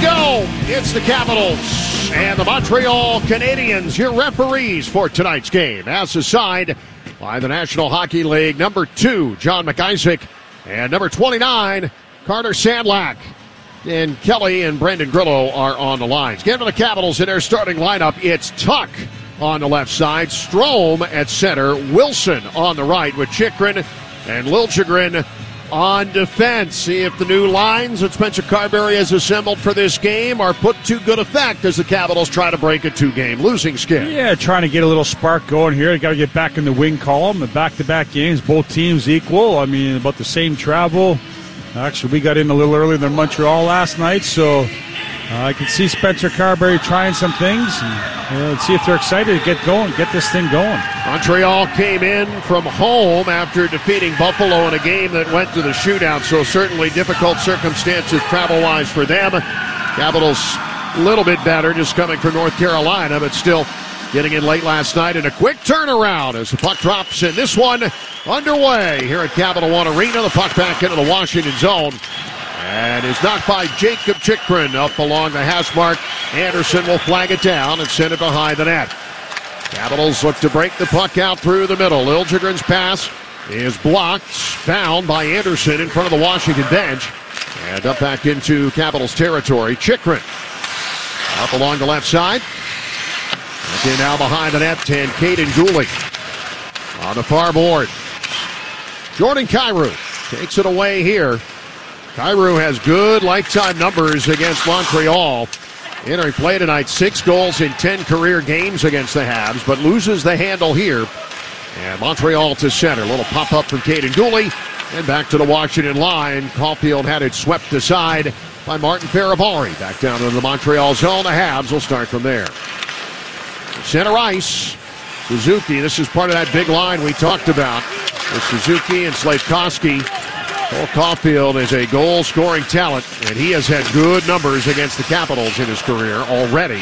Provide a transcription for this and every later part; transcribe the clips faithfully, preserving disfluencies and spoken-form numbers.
go. It's the Capitals and the Montreal Canadiens, your referees for tonight's game. As assigned by the National Hockey League, number two, John McIsaac, and number twenty-nine, Carter Sandlack. And Kelly and Brandon Grillo are on the lines. Get to the Capitals in their starting lineup. It's Tuck on the left side, Strome at center, Wilson on the right with Chychrun and Liljegren on defense. See if the new lines that Spencer Carberry has assembled for this game are put to good effect as the Capitals try to break a two-game losing skid. Yeah, trying to get a little spark going here. They got to get back in the win column. The back-to-back games, both teams equal. I mean, about the same travel. Actually, we got in a little earlier than Montreal last night, so uh, I can see Spencer Carberry trying some things. And, uh, let's see if they're excited to get going, get this thing going. Montreal came in from home after defeating Buffalo in a game that went to the shootout, so certainly difficult circumstances travel-wise for them. Capitals a little bit better, just coming from North Carolina, but still getting in late last night in a quick turnaround as the puck drops in. This one underway here at Capital One Arena. The puck back into the Washington zone and is knocked by Jacob Chychrun up along the hash mark. Anderson will flag it down and send it behind the net. Capitals look to break the puck out through the middle. Liljegren's pass is blocked, found by Anderson in front of the Washington bench, and up back into Capitals territory. Chychrun up along the left side. Okay, now behind the net, and Caden Gooley on the far board. Jordan Kyrou takes it away here. Kyrou has good lifetime numbers against Montreal. Entering play tonight, six goals in ten career games against the Habs, but loses the handle here. And Montreal to center. A little pop-up from Caden Gooley, and back to the Washington line. Caulfield had it swept aside by Martin Faravari. Back down into the Montreal zone. The Habs will start from there. Center ice, Suzuki. This is part of that big line we talked about with Suzuki and Slavkovsky. Cole Caulfield is a goal-scoring talent, and he has had good numbers against the Capitals in his career already.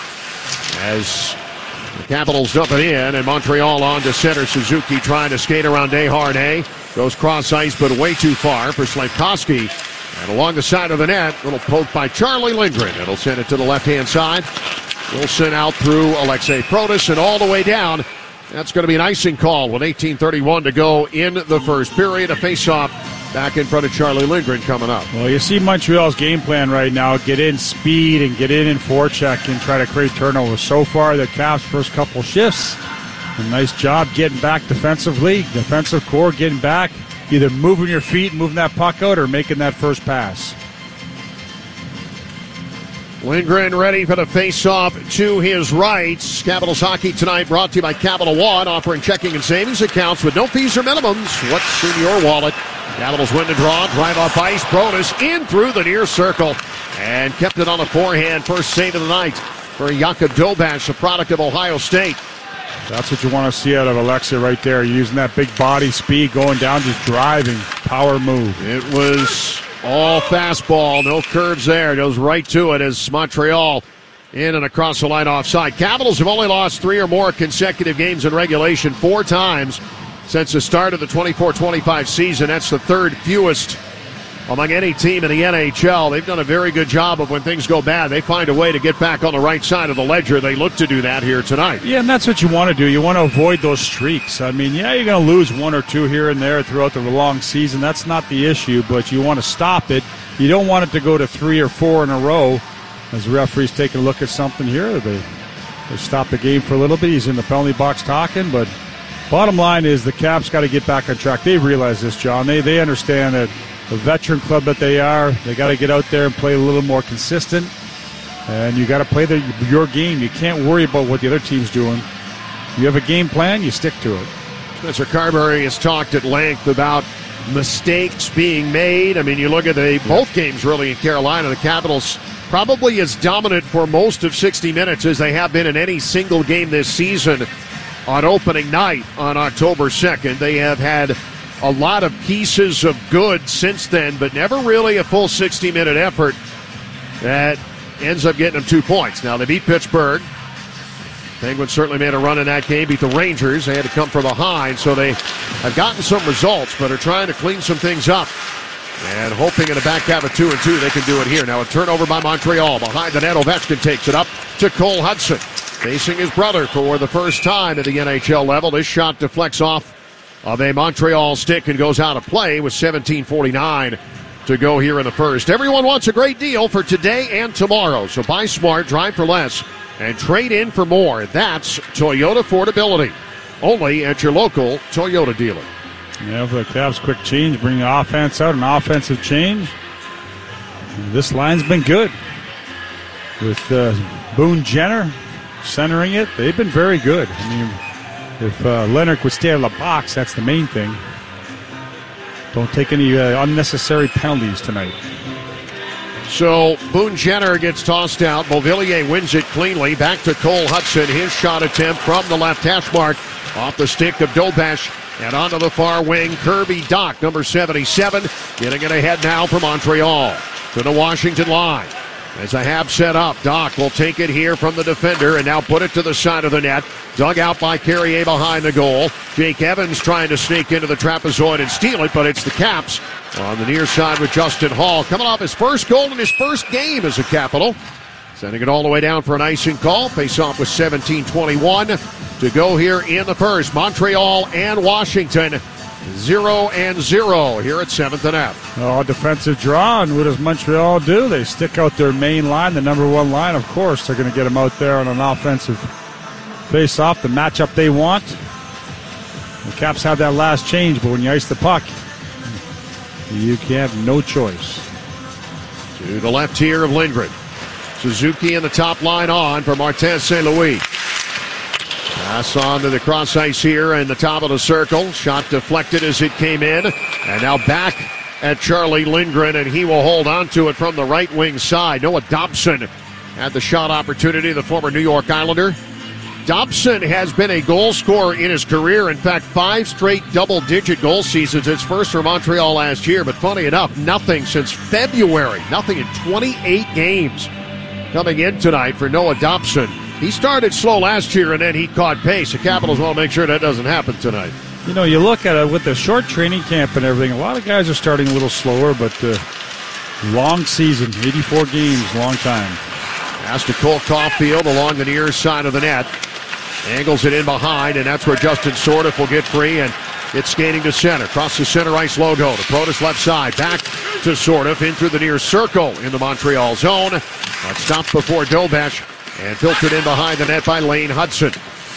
As the Capitals dump it in, and Montreal on to center. Suzuki trying to skate around Desharnais. Goes cross ice, but way too far for Slavkovsky. And along the side of the net, little poke by Charlie Lindgren. It'll send it to the left-hand side. Wilson out through Alexei Protas and all the way down. That's going to be an icing call with eighteen thirty-one to go in the first period. A face-off back in front of Charlie Lindgren coming up. Well, you see Montreal's game plan right now. Get in speed and get in and forecheck and try to create turnovers. So far, the Caps' first couple shifts, a nice job getting back defensively. Defensive core getting back, either moving your feet, moving that puck out, or making that first pass. Lindgren ready for the face-off to his right. Capitals hockey tonight brought to you by Capital One, offering checking and savings accounts with no fees or minimums. What's in your wallet? Capitals win the draw, drive off ice. Protas in through the near circle and kept it on the forehand. First save of the night for Jakub Dobash, a product of Ohio State. That's what you want to see out of Alexei right there. Using that big body speed, going down, just driving, power move. It was all fastball, no curves there. Goes right to it as Montreal in and across the line offside. Capitals have only lost three or more consecutive games in regulation four times since the start of the twenty-four twenty-five season. That's the third fewest among any team in the N H L. They've done a very good job of when things go bad, they find a way to get back on the right side of the ledger. They look to do that here tonight. Yeah, and that's what you want to do. You want to avoid those streaks. I mean, yeah, you're going to lose one or two here and there throughout the long season. That's not the issue, but you want to stop it. You don't want it to go to three or four in a row. As the referee's taking a look at something here, they, they stop the game for a little bit. He's in the penalty box talking, but bottom line is the Caps got to get back on track. They realize this, John. They, they understand that the veteran club that they are, they got to get out there and play a little more consistent. And you got to play the, your game. You can't worry about what the other team's doing. You have a game plan, you stick to it. Spencer Carberry has talked at length about mistakes being made. I mean, you look at the both games really in Carolina. The Capitals probably as dominant for most of sixty minutes as they have been in any single game this season on opening night on October second. They have had a lot of pieces of good since then, but never really a full sixty-minute effort that ends up getting them two points. Now, they beat Pittsburgh. Penguins certainly made a run in that game, beat the Rangers. They had to come from behind, so they have gotten some results, but are trying to clean some things up And hoping in the back half of two and two, they can do it here. Now a turnover by Montreal. Behind the net, Ovechkin takes it up to Cole Hudson. Facing his brother for the first time at the N H L level. This shot deflects off of a Montreal stick and goes out of play with seventeen forty-nine to go here in the first. Everyone wants a great deal for today and tomorrow. So buy smart, drive for less, and trade in for more. That's Toyota Affordability. Only at your local Toyota dealer. Yeah, for the Caps, quick change, bring the offense out, an offensive change. This line's been good. With uh, Boone Jenner centering it, they've been very good. I mean, if uh, Leonard could stay out of the box, that's the main thing. Don't take any uh, unnecessary penalties tonight. So Boone Jenner gets tossed out. Beauvillier wins it cleanly. Back to Cole Hudson. His shot attempt from the left hash mark off the stick of Dobash. And onto the far wing, Kirby Dach, number seventy-seven, getting it ahead now for Montreal. To the Washington line. As a Hab set up, Dach will take it here from the defender and now put it to the side of the net. Dug out by Carrier behind the goal. Jake Evans trying to sneak into the trapezoid and steal it, but it's the Caps on the near side with Justin Hall. Coming off his first goal in his first game as a Capital. Sending it all the way down for an icing call. Face off with seventeen twenty-one to go here in the first. Montreal and Washington, zero and zero here at seventh and F. Oh, defensive draw, and what does Montreal do? They stick out their main line, the number one line. Of course, they're going to get them out there on an offensive face-off, the matchup they want. The Caps have that last change, but when you ice the puck, you can have no choice. To the left here of Lindgren. Suzuki in the top line on for Martin Saint Louis. Pass on to the cross ice here in the top of the circle. Shot deflected as it came in. And now back at Charlie Lindgren, and he will hold on to it from the right wing side. Noah Dobson had the shot opportunity, the former New York Islander. Dobson has been a goal scorer in his career. In fact, five straight double-digit goal seasons. It's first for Montreal last year, but funny enough, nothing since February. Nothing in twenty-eight games. Coming in tonight for Noah Dobson. He started slow last year, and then he caught pace. The Capitals want to make sure that doesn't happen tonight. You know, you look at it with the short training camp and everything, a lot of guys are starting a little slower, but uh, long season, eighty-four games, long time. Pass to Cole Caulfield along the near side of the net. Angles it in behind, and that's where Justin Sordiff will get free, and it's skating to center. Across the center ice logo. To Protas left side. Back to Sordiff in through the near circle in the Montreal zone. But stopped before Dobash and filtered in behind the net by Lane Hudson.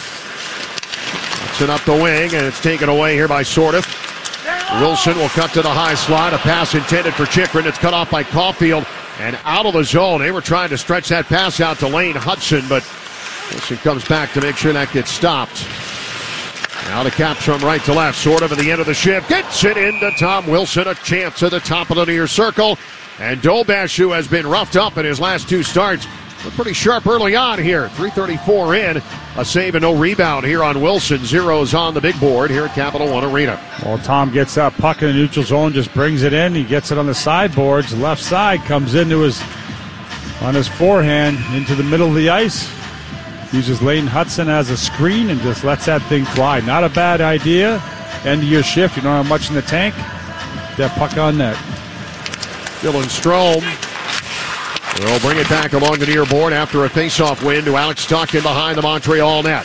Hudson up the wing, and it's taken away here by Sordiff. Wilson will cut to the high slot. A pass intended for Chychrun. It's cut off by Caulfield and out of the zone. They were trying to stretch that pass out to Lane Hudson, but Wilson comes back to make sure that gets stopped. Now the Caps from right to left, sort of at the end of the shift. Gets it into Tom Wilson. A chance at the top of the near circle. And Dobash, who has been roughed up in his last two starts, but pretty sharp early on here. three thirty-four in. A save and no rebound here on Wilson. Zeros on the big board here at Capital One Arena. Well, Tom gets that puck in the neutral zone, just brings it in. He gets it on the sideboards. The left side comes into his, on his forehand, into the middle of the ice. Uses Lane Hudson as a screen and just lets that thing fly. Not a bad idea. End of your shift. You don't have much in the tank. That puck on net. Dylan Strome will bring it back along the near board after a face-off win to Alex Tuch in behind the Montreal net.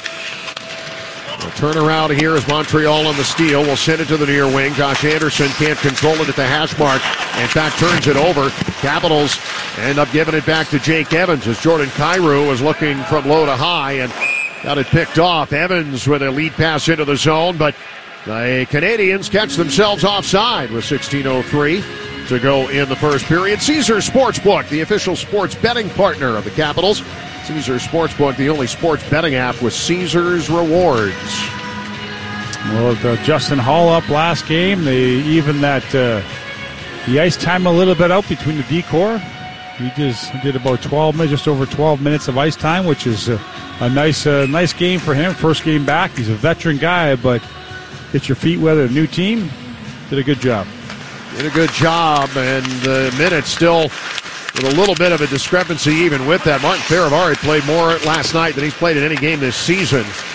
A turnaround here as Montreal on the steal. Will send it to the near wing. Josh Anderson can't control it at the hash mark. In fact, turns it over. Capitals end up giving it back to Jake Evans as Jordan Kyrou was looking from low to high and got it picked off. Evans with a lead pass into the zone, but the Canadians catch themselves offside with sixteen oh three to go in the first period. Caesars Sportsbook, the official sports betting partner of the Capitals. Caesars Sportsbook, the only sports betting app with Caesars rewards. Well, the Justin Hall up last game. They even that uh, the ice time a little bit out between the decor. He just did about twelve minutes, just over twelve minutes of ice time, which is a, a nice, uh, nice game for him. First game back. He's a veteran guy, but get your feet wet at a new team. Did a good job. Did a good job, and the minutes still with a little bit of a discrepancy even with that. Martin Farivari played more last night than he's played in any game this season.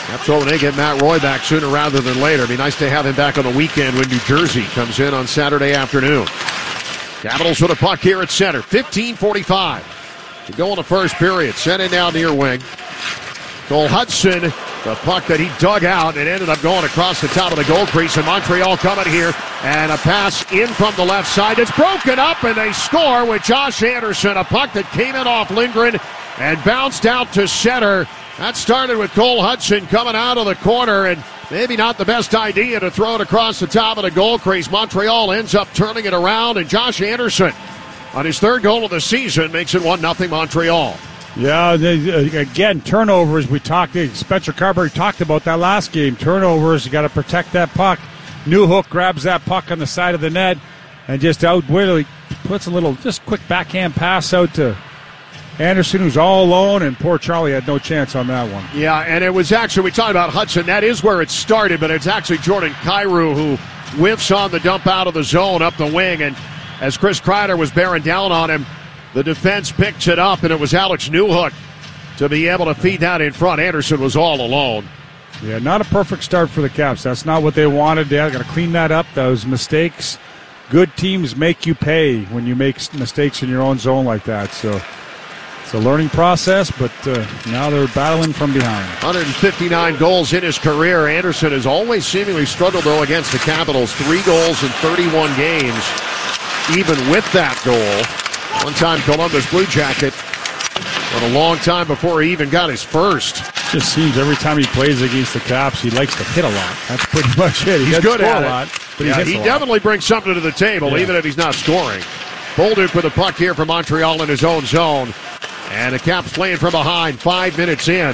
Caps hoping they get Matt Roy back sooner rather than later. It'd be nice to have him back on the weekend when New Jersey comes in on Saturday afternoon. Capitals with a puck here at center. fifteen forty-five to go in the first period. Sent in down near wing. Cole Hudson, the puck that he dug out, and ended up going across the top of the goal crease. And Montreal coming here, and a pass in from the left side. It's broken up, and they score with Josh Anderson. A puck that came in off Lindgren and bounced out to center. That started with Cole Hudson coming out of the corner, and maybe not the best idea to throw it across the top of the goal crease. Montreal ends up turning it around, and Josh Anderson, on his third goal of the season, makes it one nothing Montreal. Yeah, they, again, turnovers. We talked, Spencer Carberry talked about that last game. Turnovers, you got to protect that puck. Newhook grabs that puck on the side of the net and just outwittingly puts a little, just quick backhand pass out to Anderson, who's all alone, and poor Charlie had no chance on that one. Yeah, and it was actually, we talked about Hudson, that is where it started, but it's actually Jordan Kyrou who whiffs on the dump out of the zone up the wing, and as Chris Kreider was bearing down on him, the defense picks it up, and it was Alex Newhook to be able to feed that in front. Anderson was all alone. Yeah, not a perfect start for the Caps. That's not what they wanted. They got to clean that up. Those mistakes, good teams make you pay when you make mistakes in your own zone like that. So it's a learning process, but uh, now they're battling from behind. one hundred fifty-nine goals in his career. Anderson has always seemingly struggled, though, against the Capitals. Three goals in thirty-one games, even with that goal. One-time Columbus Blue Jacket, but a long time before he even got his first. Just seems every time he plays against the Caps, he likes to hit a lot. That's pretty much it. He he's good at a it. lot, but yeah, he, he definitely brings something to the table, yeah. even if he's not scoring. Bolduc with a puck here for Montreal in his own zone. And the Caps playing from behind, five minutes in,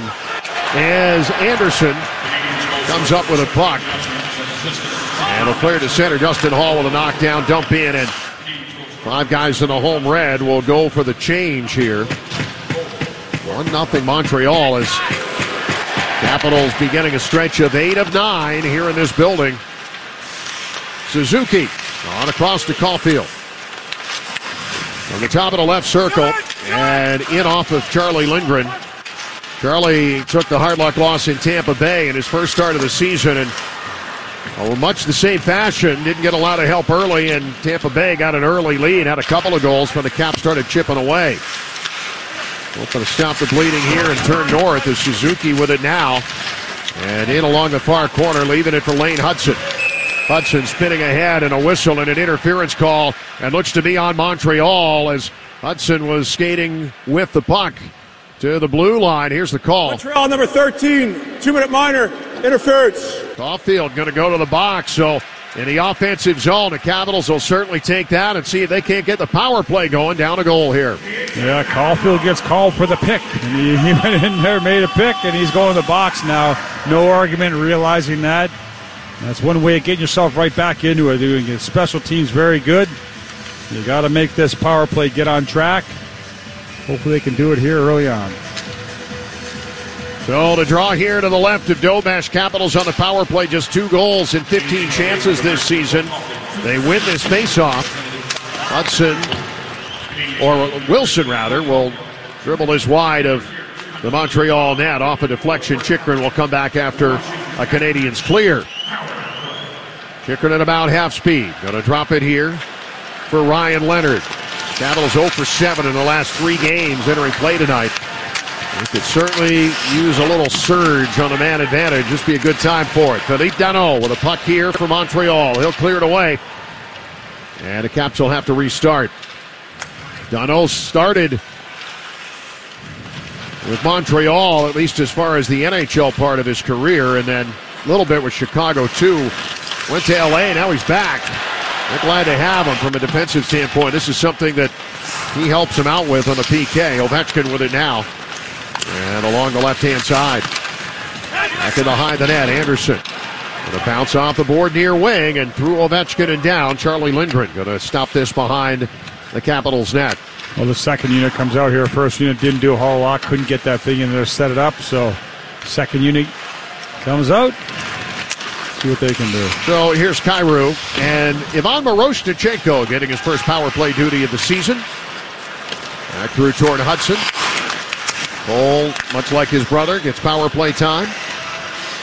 as Anderson comes up with a puck. And will clear to center. Justin Hall with a knockdown, dump in, and five guys in the home red will go for the change here. one nothing Montreal as Capitals beginning a stretch of eight of nine here in this building. Suzuki on across to Caulfield. From the top of the left circle and in off of Charlie Lindgren. Charlie took the hard luck loss in Tampa Bay in his first start of the season, and oh, much the same fashion, didn't get a lot of help early, and Tampa Bay got an early lead, had a couple of goals when the Caps started chipping away. Hoping to stop the bleeding here and turn north as Suzuki with it now. And in along the far corner, leaving it for Lane Hudson. Hudson spinning ahead, and a whistle and an interference call, and looks to be on Montreal as Hudson was skating with the puck to the blue line. Here's the call. Montreal number thirteen, two-minute minor, interference. Caulfield going to go to the box, so in the offensive zone, the Capitals will certainly take that and see if they can't get the power play going down a goal here. Yeah, Caulfield gets called for the pick. And he, he went in there, made a pick, and he's going to the box now. No argument, realizing that. That's one way of getting yourself right back into it. Doing it. Special teams very good. You got to make this power play get on track. Hopefully they can do it here early on. So the draw here to the left of Dobash. Capitals on the power play, just two goals and fifteen chances this season. They win this faceoff. Hudson, or Wilson rather, will dribble this wide of the Montreal net off a deflection. Chychrun will come back after a Canadiens clear. Chychrun at about half speed. Going to drop it here for Ryan Leonard. Capitals zero for seven in the last three games entering play tonight. We could certainly use a little surge on the man advantage. Just be a good time for it. Philippe Danault with a puck here for Montreal. He'll clear it away. And the Caps will have to restart. Danault started with Montreal, at least as far as the N H L part of his career, and then a little bit with Chicago too. Went to L A, now he's back. They're glad to have him from a defensive standpoint. This is something that he helps him out with on the P K. Ovechkin with it now. And along the left-hand side. Back in behind the net, Anderson. Going to bounce off the board near wing and through Ovechkin and down. Charlie Lindgren going to stop this behind the Capitals net. Well, the second unit comes out here. First unit didn't do a whole lot. Couldn't get that thing in there, set it up. So second unit comes out. See what they can do. So here's Kyrou and Ivan Miroshnichenko getting his first power play duty of the season. Back through toward Hudson. Cole, much like his brother, gets power play time.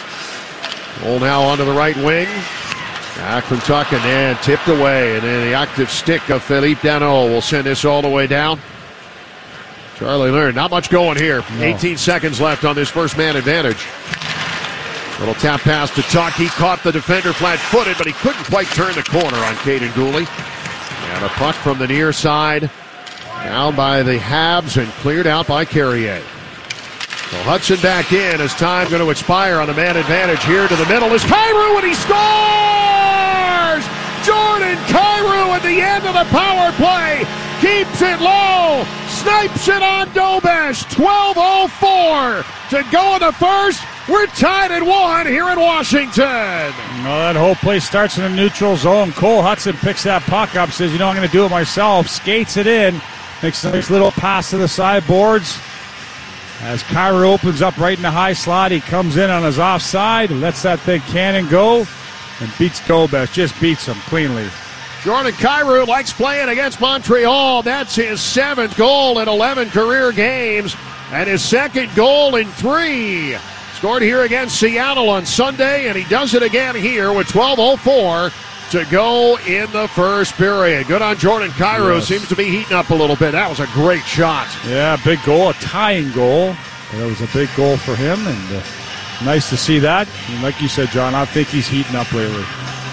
Cole now onto the right wing. Back from Tuck and then tipped away. And then the active stick of Philippe Danault will send this all the way down. Charlie Lindgren, not much going here. No. eighteen seconds left on this first man advantage. Little tap pass to Tuck. He caught the defender flat-footed, but he couldn't quite turn the corner on Caden Gooley. And a puck from the near side. Down by the Habs and cleared out by Carrier. So Hudson back in as time going to expire on the man advantage here to the middle is Kyrou, and he scores! Jordan Kyrou at the end of the power play keeps it low, snipes it on Dobesh. twelve oh four to go in the first. We're tied at one here in Washington. Well, that whole play starts in the neutral zone. Cole Hudson picks that puck up, says, you know, I'm going to do it myself, skates it in, makes a nice little pass to the sideboards. As Kyrou opens up right in the high slot, he comes in on his offside, lets that thing cannon go, and beats Dobesh, just beats him cleanly. Jordan Kyrou likes playing against Montreal. That's his seventh goal in eleven career games, and his second goal in three. Scored here against Seattle on Sunday, and he does it again here with twelve oh four to go in the first period. Good on Jordan Kyrou. Yes. Seems to be heating up a little bit. That was a great shot. Yeah, big goal, a tying goal. That was a big goal for him, and uh, nice to see that. And like you said, John, I think he's heating up lately.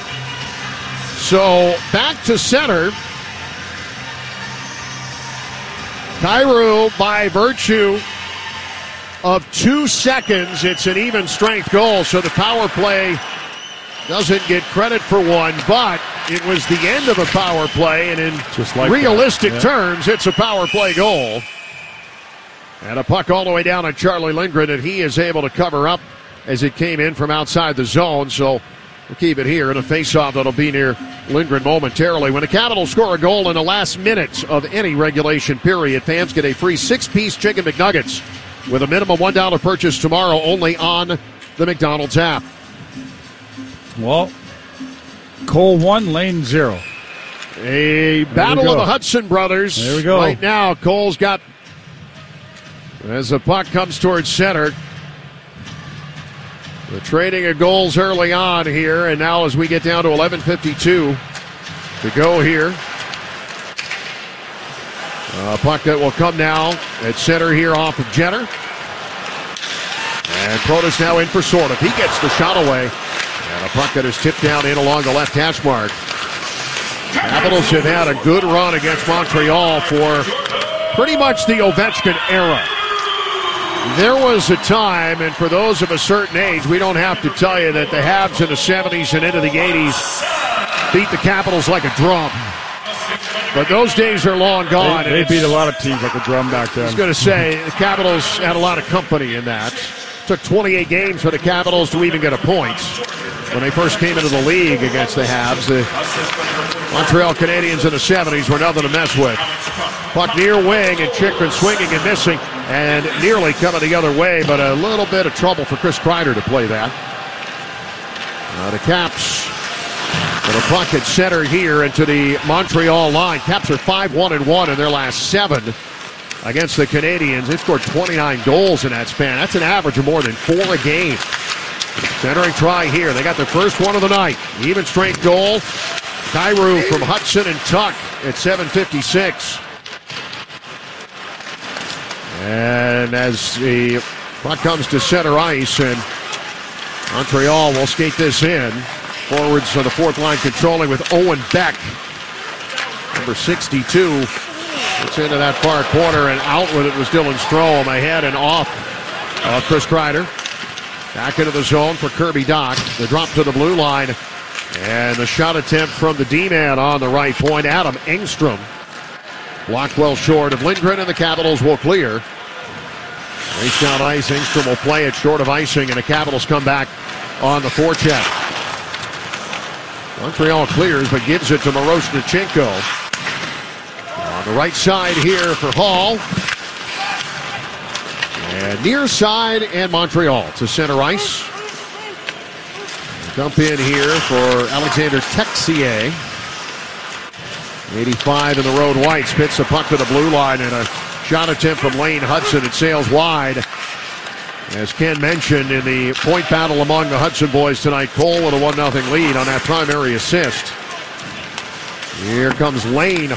So back to center. Kyrou, by virtue of two seconds, it's an even strength goal, so the power play doesn't get credit for one, but it was the end of a power play, and in Just like realistic yeah. terms, it's a power play goal. And a puck all the way down on Charlie Lindgren, and he is able to cover up as it came in from outside the zone, so we'll keep it here in a faceoff that'll be near Lindgren momentarily. When the Capitals score a goal in the last minute of any regulation period, fans get a free six-piece Chicken McNuggets with a minimum one dollar purchase tomorrow only on the McDonald's app. Well, Cole one, Lane zero. A battle of the Hudson brothers. There we go. Right now, Cole's got, as the puck comes towards center, the trading of goals early on here, and now as we get down to eleven fifty-two to go here. A puck that will come now at center here off of Jenner. And Protas now in for Sortov. He gets the shot away. And a puck that is tipped down in along the left hash mark. Capitals have had a good run against Montreal for pretty much the Ovechkin era. There was a time, and for those of a certain age, we don't have to tell you that the Habs in the seventies and into the eighties beat the Capitals like a drum. But those days are long gone. They, they beat a lot of teams like a drum back then. I was going to say, the Capitals had a lot of company in that. It took twenty-eight games for the Capitals to even get a point. When they first came into the league against the Habs, the Montreal Canadiens in the seventies were nothing to mess with. Puck near wing, and Chychrun swinging and missing, and nearly coming the other way, but a little bit of trouble for Chris Kreider to play that. Uh, the Caps with a puck at center here into the Montreal line. Caps are five one and one in their last seven against the Canadiens. They've scored twenty-nine goals in that span. That's an average of more than four a game. Centering try here. They got their first one of the night. Even strength goal. Kyrou from Hudson and Tuck at seven fifty-six. And as the puck comes to center ice, and Montreal will skate this in. Forwards on the fourth line controlling with Owen Beck. Number sixty-two. Gets into that far corner, and out with it was Dylan Strome. Ahead and off of Chris Kreider. Back into the zone for Kirby Dach. The drop to the blue line. And the shot attempt from the D-man on the right point. Adam Engstrom. Blocked well short of Lindgren, and the Capitals will clear. Race down ice. Engstrom will play it short of icing, and the Capitals come back on the forecheck. Montreal clears, but gives it to Miroshnichenko. On the right side here for Hall. And near side and Montreal to center ice. Dump in here for Alexander Texier. eighty-five in the road white. Spits the puck to the blue line, and a shot attempt from Lane Hudson. It sails wide. As Ken mentioned, in the point battle among the Hudson boys tonight, Cole with a one nothing lead on that primary assist. Here comes Lane